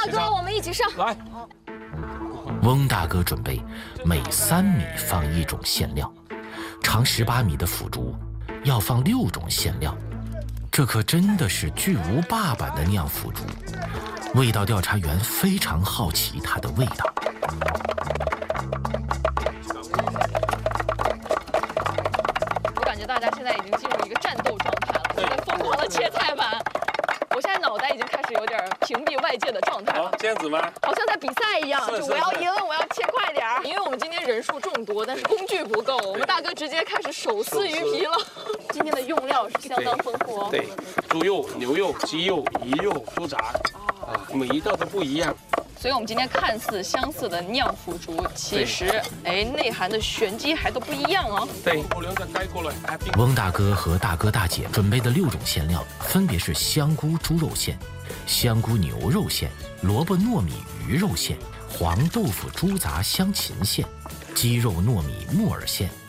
大哥，我们一起上。 来， 翁大哥准备每3米放1种馅料，长18米的腐竹要放6种馅料，这可真的是巨无霸版的酿腐竹。味道调查员非常好奇它的味道。 我感觉大家现在已经进入一个战斗状态了，在疯狂的切菜板。我现在脑袋已经开始有点屏蔽外界的状态了。 这样子吗？ 好像在比赛一样，就我要赢，我要切快点儿。因为我们今天人数众多，但是工具不够，我们大哥直接开始手撕鱼皮了。今天的用料是相当丰富哦。 对，猪肉、牛肉、鸡肉、鱼肉、猪杂，每一道都不一样。 所以我们今天看似相似的酿腐竹，其实内涵的玄机还都不一样哦。 对，我两个带过来。 翁大哥和大哥大姐准备的6种馅料分别是香菇猪肉馅、香菇牛肉馅、萝卜糯米鱼肉馅、黄豆腐猪杂香芹馅、鸡肉糯米木耳馅